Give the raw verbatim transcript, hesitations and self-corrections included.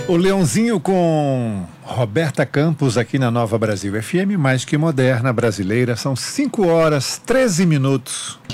O Leãozinho com Roberta Campos aqui na Nova Brasil F M, mais que moderna, brasileira. São cinco horas, treze minutos.